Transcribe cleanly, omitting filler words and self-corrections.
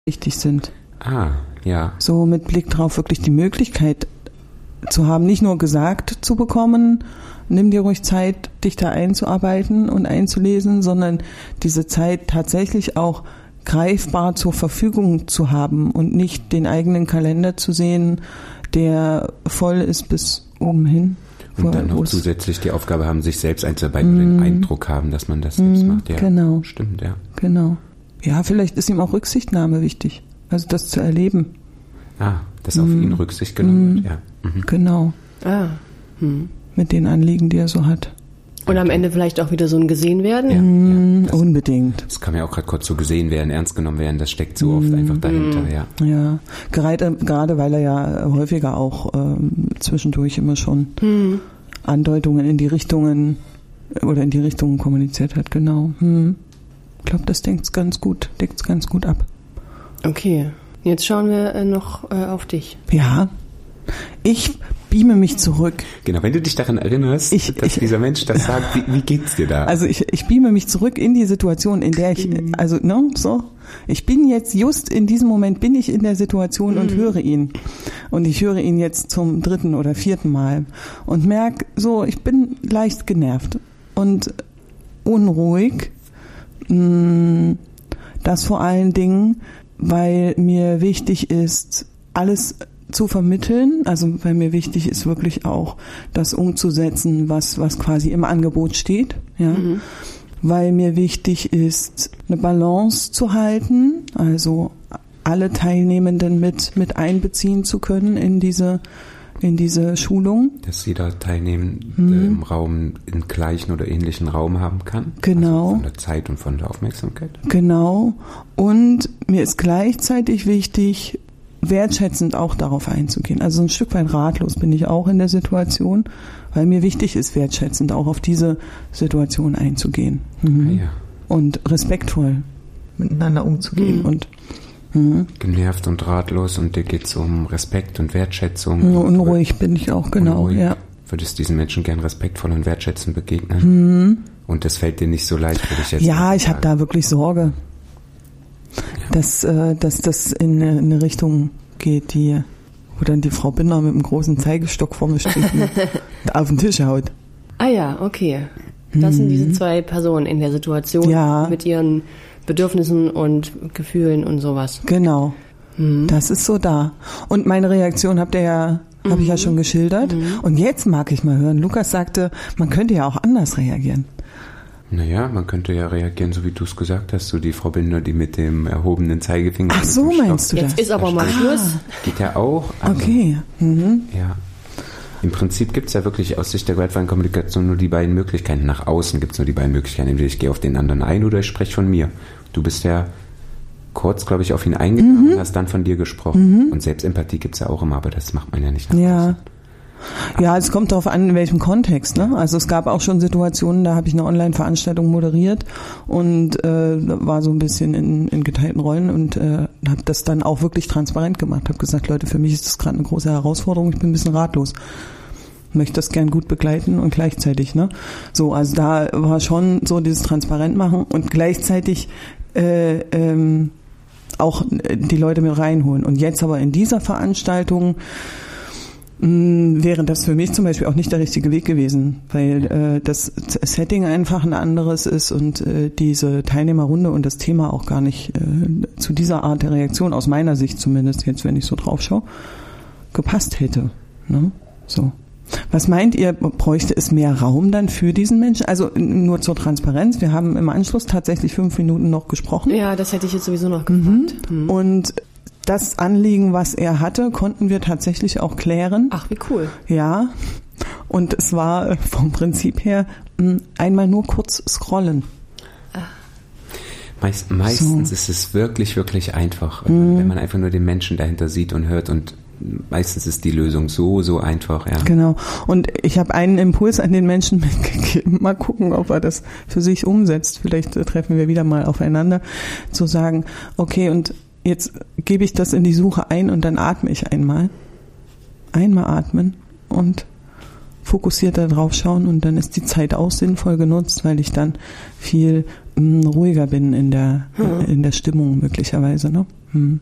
wichtig sind. Ja. So mit Blick drauf wirklich die Möglichkeit zu haben, nicht nur gesagt zu bekommen, nimm dir ruhig Zeit, dich da einzuarbeiten und einzulesen, sondern diese Zeit tatsächlich auch greifbar zur Verfügung zu haben und nicht den eigenen Kalender zu sehen, der voll ist bis oben hin. Und dann noch zusätzlich die Aufgabe haben, sich selbst einzuarbeiten und den Eindruck haben, dass man das selbst macht. Ja, genau. Stimmt, ja. Genau. Ja, vielleicht ist ihm auch Rücksichtnahme wichtig, also das zu erleben. Dass auf ihn Rücksicht genommen wird, ja. Genau. Mit den Anliegen, die er so hat. Und am Ende vielleicht auch wieder so ein gesehen werden? Ja, unbedingt. Das kann ja auch gerade kurz so gesehen werden, ernst genommen werden, das steckt so oft einfach dahinter, ja. Ja, gerade weil er ja häufiger auch zwischendurch immer schon Andeutungen in die Richtungen kommuniziert hat, genau. Ich glaube, das deckt's ganz gut ab. Okay, jetzt schauen wir noch auf dich. Ja, ich beame mich zurück. Genau, wenn du dich daran erinnerst, dass dieser Mensch das sagt, wie geht's dir da? Also ich beame mich zurück in die Situation, in der ich, ich bin jetzt just in diesem Moment bin ich in der Situation und höre ihn. Und ich höre ihn jetzt zum 3. oder 4. Mal und merke so, ich bin leicht genervt und unruhig. Das vor allen Dingen, weil mir wichtig ist, alles zu vermitteln, also weil mir wichtig ist wirklich auch das umzusetzen, was quasi im Angebot steht, ja. Weil mir wichtig ist, eine Balance zu halten, also alle Teilnehmenden mit einbeziehen zu können in diese Schulung. Dass jeder Teilnehmende im Raum, im gleichen oder ähnlichen Raum haben kann. Genau. Also von der Zeit und von der Aufmerksamkeit. Genau. Und mir ist gleichzeitig wichtig, wertschätzend auch darauf einzugehen. Also ein Stück weit ratlos bin ich auch in der Situation, weil mir wichtig ist, wertschätzend auch auf diese Situation einzugehen. Und respektvoll miteinander umzugehen. Und genervt und ratlos und dir geht es um Respekt und Wertschätzung. Unruhig bin ich auch, genau. Ja. Würdest diesen Menschen gern respektvoll und wertschätzend begegnen? Und das fällt dir nicht so leicht für dich jetzt? Ja, ich habe da wirklich Sorge, dass das in eine Richtung geht, wo dann die Frau Binder mit einem großen Zeigestock vor mir steht und auf den Tisch haut. Ah ja, okay. Das sind diese 2 Personen in der Situation mit ihren Bedürfnissen und Gefühlen und sowas. Genau. Das ist so da. Und meine Reaktion habe ich ja schon geschildert. Und jetzt mag ich mal hören. Lukas sagte, man könnte ja auch anders reagieren. Naja, man könnte ja reagieren, so wie du es gesagt hast, so die Frau Binder, die mit dem erhobenen Zeigefinger. Ach so, meinst du das? Jetzt ist aber mal Schluss. Geht ja auch. Also, okay. Ja. Im Prinzip gibt es ja wirklich aus Sicht der gewaltfreien Kommunikation nur die beiden Möglichkeiten. Nach außen gibt es nur die beiden Möglichkeiten. Entweder ich gehe auf den anderen ein oder ich spreche von mir. Du bist ja kurz, glaube ich, auf ihn eingegangen und hast dann von dir gesprochen. Und Selbstempathie gibt es ja auch immer, aber das macht man ja nicht nach außen. Ja, es kommt darauf an, in welchem Kontext. Ne? Also es gab auch schon Situationen, da habe ich eine Online-Veranstaltung moderiert und war so ein bisschen in geteilten Rollen und habe das dann auch wirklich transparent gemacht. Habe gesagt, Leute, für mich ist das gerade eine große Herausforderung, ich bin ein bisschen ratlos. Möchte das gern gut begleiten und gleichzeitig, ne? So, also da war schon so dieses Transparent machen und gleichzeitig auch die Leute mit reinholen. Und jetzt aber in dieser Veranstaltung wäre das für mich zum Beispiel auch nicht der richtige Weg gewesen, weil das Setting einfach ein anderes ist und diese Teilnehmerrunde und das Thema auch gar nicht zu dieser Art der Reaktion, aus meiner Sicht zumindest jetzt, wenn ich so drauf schaue, gepasst hätte. Ne? So. Was meint ihr, bräuchte es mehr Raum dann für diesen Menschen? Also nur zur Transparenz, wir haben im Anschluss tatsächlich 5 Minuten noch gesprochen. Ja, das hätte ich jetzt sowieso noch gefragt. Und das Anliegen, was er hatte, konnten wir tatsächlich auch klären. Ach, wie cool. Ja, und es war vom Prinzip her einmal nur kurz scrollen. Meistens ist es wirklich, wirklich einfach, wenn man einfach nur den Menschen dahinter sieht und hört und meistens ist die Lösung so einfach, ja. Genau. Und ich habe einen Impuls an den Menschen mitgegeben. Mal gucken, ob er das für sich umsetzt. Vielleicht treffen wir wieder mal aufeinander. Zu sagen, okay, und jetzt gebe ich das in die Suche ein und dann atme ich einmal. Einmal atmen und fokussiert da drauf schauen und dann ist die Zeit auch sinnvoll genutzt, weil ich dann viel ruhiger bin in der Stimmung möglicherweise, ne? Hm.